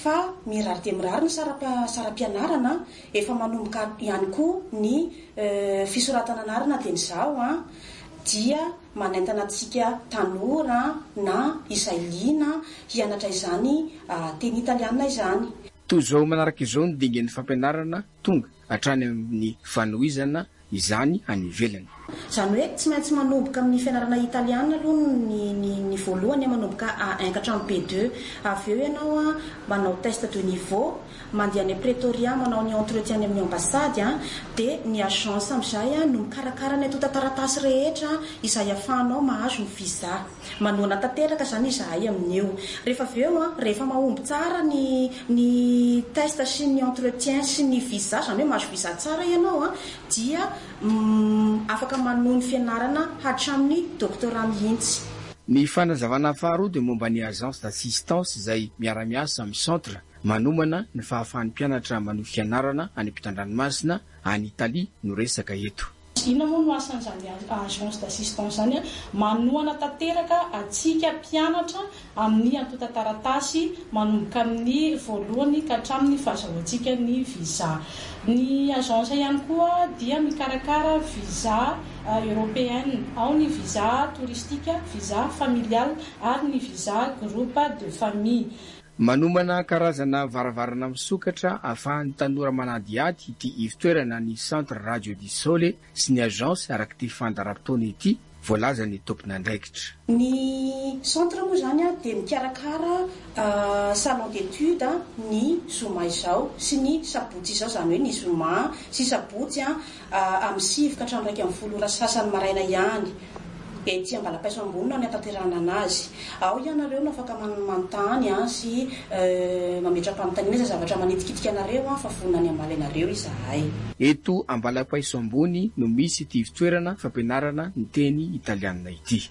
fa mirary dia mirary ny saram-pianarana efa manomboka ihany koa ny fisoratana anarana dia nizao dia manentana antsika tanora na isailiana hianatra izany teny italiana izany. Toy izao manaraka izao ny dingan'ny fampianarana tonga hatrany amin'ny fanohizana izany any ivelany. Izany hoe tsy maintsy manomboka amin'ny fianarana italiana aloha ny voalohany manomboka A1 ka hatramin'ny B2. Avy eo ianao manao test de niveau, mandeha any Pretoria manao ny entretien amin'ny ambassady dia ny agence amin'izay no mikarakara ny atonta-taratasy rehetra izay ahafahanao mahazo ny visa. Manoana tanteraka izany izahay amin'io. Rehefa avy eo rehefa mahomby tsara ny test sy ny entretien sy ny visa, izany hoe mahazo visa tsara ianao dia afaka manohy ny fianarana hatramin'ny doctorat mihitsy. Ny fanazavana faharoa dia momba ny agence d'assistance izay miara-miasa amin'ny centre manomana ny fahafahan'ny mpianatra manohy fianarana any ampitan-dranomasina any Italia no resaka eto. Inona moa no asan'izany agence d'assistance zany manohana tanteraka atsika mpianatra amin'ny atonta-taratasy manomboka amin'ny voalohany ka hatramin'ny fahazahoantsika ny visa. Ny agence ihany koa dia mikarakara visa européenne, ao ny visa touristique, visa familial ary ny visa groupe de famille. Manomana karazana varavarana misokatra ahafahan'ny tanora manadiady ity ivitoerana ny centre radio du Sole sy ny agence araky ity fandaram-potoana ity voalaza ny tompon'andraikitra. Ny centre moa zany dia mikarakara salon d'étude ny zoma izao sy ny sabotsy izao, zany hoe ny zoma sy sabotsy amin'ny 7 ka hatramin'ny 12 sasany maraina ihany. Ety Ambalapaiso ambony no hatanterana anazy. Ao ianareo no afaka manontany sy mametra-panontaniana zavatra manitikitika anareo fa vonany ambala ianareo izahay. Eto Ambalapaiso ambony no misy ity fitoerana fampianarana ny teny italiana ity.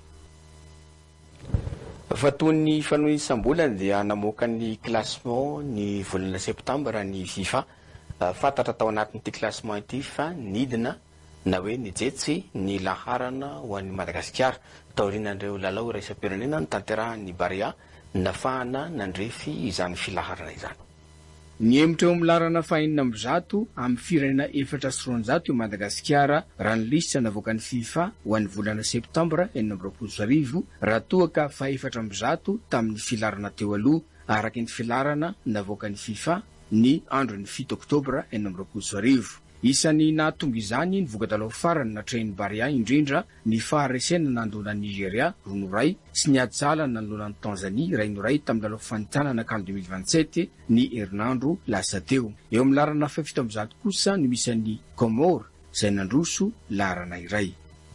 Fatony fanohisambolana dia namoaka ny classement ny volana septambra ny FIFA. Fantatra tao anatin'ity classement ity fa nidina na hoe nijetsy ny laharana ho an'ny Madagasikara taorinan'ireo lalao raisam-pirenena ny tanterahan'ny Barea nafahana nandrefy izany filaharana izany. Ny emitra eo amin'ny larana fahinina amby zato amin'ny firenena 400 io Madagasikara raha ny lisitra navoaka ny FIFA ho an'ny volana septambra 2020 raha toa ka fa 400 tamin'ny filarana teo aloha araky ny filarana navoaka ny FIFA ny andron'ny 7 oktobra 2020. Isan'ny nahatonga izany ny voka-dalao farany natrehin'ny Barea indrindra ny faharesena nandona Nigeria ronoray sy ny ajala nanolona ny Tanzania rainoray tamin'ny lalao fanitsanana kan 2027 ny herinandro lasa teo. Eo amin'ny larana 700 kosa no misy ny Comore izay nandroso larana iray.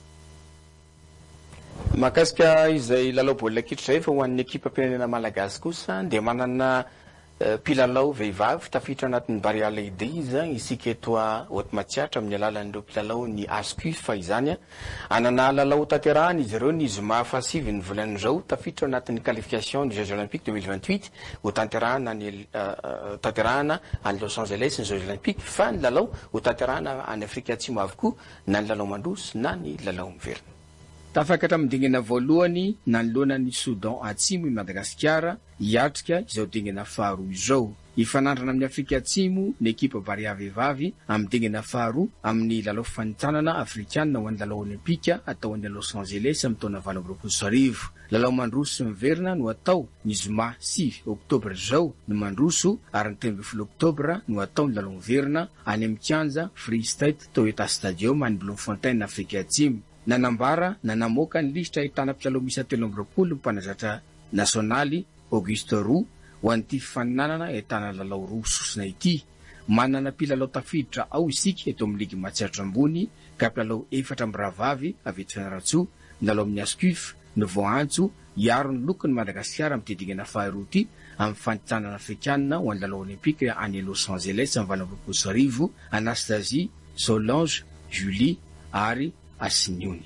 Mahakasika izay lalao baolina kitra efa ho an'ny ekipa-pirenena malagasy kosa dia manana mpilalao vehivavy tafiditra anatin'ny Barea Ladies isika eto Otmatsiatra amin'ny alalan'ireo mpilalao ny ASCUF izany. Anana lalao tanterahana izy ireo ny zoma fahasivy ny volan'izao tafiditra anatin'ny qualification des Jeux Olympiques 2028 ho tanterahana any Los Angeles ny Jeux Olympiques fa ny lalao ho tanterahana any Afrika Atsimo avokoa na ny lalao mandroso na ny lalao miverina. Tafakatra amin'ny dingana voalohany nanoloana ny Soudan Atsimo i Madagasikara hiatrika izao dingana faharoa izao. Ifanandrana amin'ny Afrika Atsimo ny ekipa Barea vehivavy amin'ny dingana faharoa amin'ny lalao fanitsanana afrikana ho an'ny lalao olimpika atao any Los Angeles amin'ny taona 2020. Lalao mandroso miverina no atao ny zoma 6 oktobra izao no mandroso ary ny 13 oktobra no atao ny lalao miverina any amin'ny kianja Free State Toyota Stadium any Bloemfontein Afrika Atsimo. Nanambara namoaka ny lisitra ahitana mpilalao misy 320 mpanazatra nasionaly Auguste Roux ho an'ity fifaninanana ahitana lalao roa sosina ity. Manana mpilalao tafiditra ao isika eto amin'ny ligy matsiatra ambony ka mpilalao 4 mirahavavy avy eto Fianarantsoa, lalao amin'ny ASCUF no voantso hiaro ny lokony Madagasikara amin'ny dingana faharoa ity amin'ny fanitsanana afrikanina ho an'ny lalao olimpika any Los Angeles amin'ny 2020. Anastasie, Solange, Julie ary Asinioni.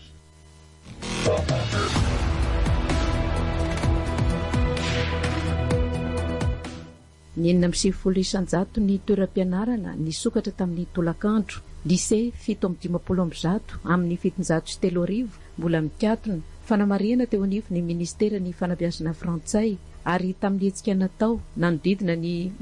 Ny 970 ny toeram-pianarana nisokatra tamin'ny tolakandro. Lycée 750 amin'ny 703 mbola mikatona. Fanamarihana teo anivon'ny ministera ny fanabeazana frantsay ary tamin'ny hetsika natao nanodidina ny